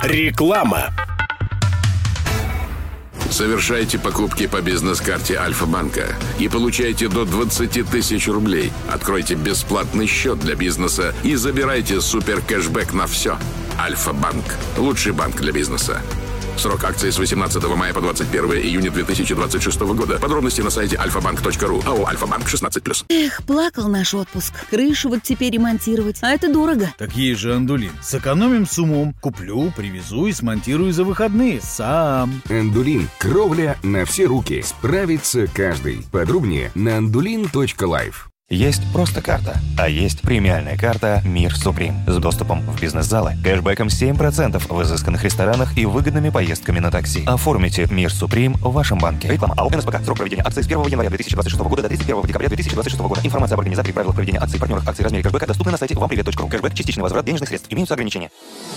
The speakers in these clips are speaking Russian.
Реклама. Совершайте покупки по бизнес-карте Альфа-банка и получайте до 20 тысяч рублей. Откройте бесплатный счет для бизнеса и забирайте супер-кэшбэк на все. Альфа-банк. Лучший банк для бизнеса. Срок акции с 18 мая по 21 июня 2026 года. Подробности на сайте alfabank.ru. АО «Альфа-банк» 16+. Эх, плакал наш отпуск. Крышу вот теперь ремонтировать. А это дорого. Так есть же Андулин. Сэкономим с умом. Куплю, привезу и смонтирую за выходные. Сам. Андулин. Кровля на все руки. Справится каждый. Подробнее на andulin.life. Есть просто карта, а есть премиальная карта «Мир Суприм» с доступом в бизнес-залы, кэшбэком 7% в изысканных ресторанах и выгодными поездками на такси. Оформите «Мир Суприм» в вашем банке. Реклама. АО «НСПК». Срок проведения акции с 1 января 2026 года до 31 декабря 2026 года. Информация об организаторе, правилах проведения акций, партнерах акций, размере кэшбэка доступна на сайте вампривет.ру. Кэшбэк – частичный возврат денежных средств. Имеются ограничения.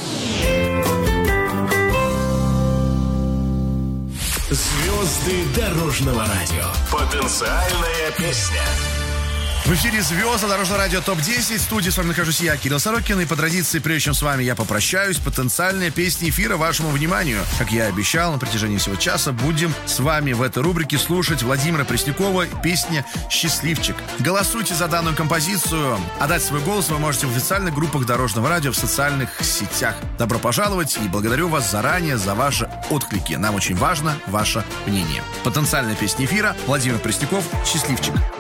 Звезды дорожного радио. Потенциальная песня. В эфире «Звезды дорожного радио ТОП-10». В студии с вами нахожусь я, Кирилл Сорокин. И по традиции, прежде чем с вами я попрощаюсь, потенциальная песня эфира вашему вниманию. Как я и обещал, на протяжении всего часа будем с вами в этой рубрике слушать Владимира Преснякова, песня «Счастливчик». Голосуйте за данную композицию. Отдать свой голос вы можете в официальных группах дорожного радио в социальных сетях. Добро пожаловать и благодарю вас заранее за ваши отклики. Нам очень важно ваше мнение. Потенциальная песня эфира Владимир Пресняков «Счастливчик».